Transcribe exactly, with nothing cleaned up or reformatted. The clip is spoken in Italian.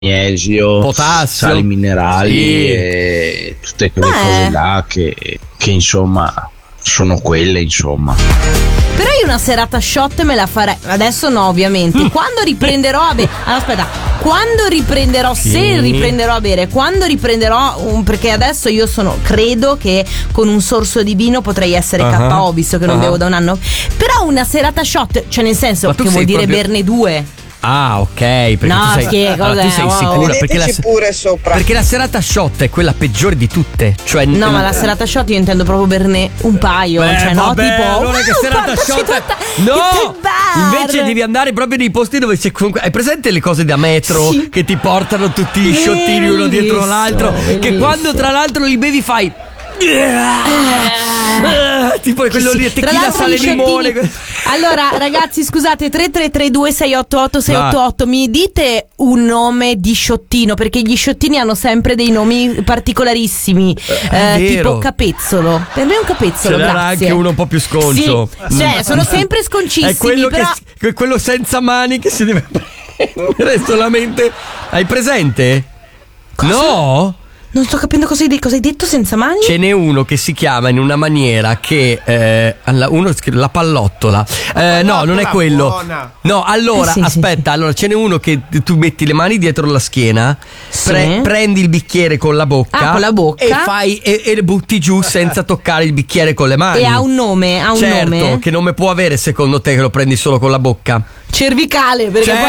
magnesio, potassio, sali minerali sì. e tutte quelle Beh. cose là che, che insomma sono quelle, insomma. Però io una serata shot me la farei. Adesso no, ovviamente. Quando riprenderò a bere. Allora, aspetta. Quando riprenderò, Sì. se riprenderò a bere, quando riprenderò un, perché adesso io sono, credo che con un sorso di vino potrei essere Uh-huh. K O, visto che non Uh-huh. bevo da un anno. Però una serata shot, cioè nel senso Ma tu che vuol sei dire proprio- berne due. Ah, ok. Perché No, tu sei, che allora, cos'è? tu sei Wow. sicura? Perché la, Metteteci pure sopra. perché la serata shot è quella peggiore di tutte. Cioè, No, ma la serata shot io intendo proprio berne un paio. Beh, cioè, no, vabbè, tipo. allora che "Wow, serata portaci shot è-" tutta- No, tutto il bar. invece devi andare proprio nei posti dove c'è comunque. Hai presente le cose da metro Sì. che ti portano tutti gli sciottini uno dietro Bellissimo, l'altro? Che bellissimo. quando tra l'altro li bevi fai. Ah, tipo quello Sì, lì, tra tequila l'altro sale gli limone. sciottini- Allora ragazzi, scusate, tre tre tre due sei otto otto sei otto otto, mi dite un nome di sciottino, perché gli sciottini hanno sempre dei nomi particolarissimi, è eh, vero. tipo capezzolo. Per me è un capezzolo, Ce n'era grazie. anche uno un po' più sconcio. Sì, cioè sono sempre sconcissimi. È quello, però... che, che- quello senza mani che si deve prendere solamente. Hai presente? No? Non sto capendo cosa hai, de- cosa hai detto senza mani. Ce n'è uno che si chiama in una maniera che eh, alla- uno scrive la pallottola. Eh, no, non è quello. buona. No, allora Eh, sì, sì, aspetta, allora ce n'è uno che tu metti le mani dietro la schiena, Sì. pre- prendi il bicchiere con la bocca, Ah, con la bocca. e fai e, e le butti giù senza toccare il bicchiere con le mani. E ha un nome, ha un certo, nome. che nome può avere secondo te che lo prendi solo con la bocca? Cervicale, perché poi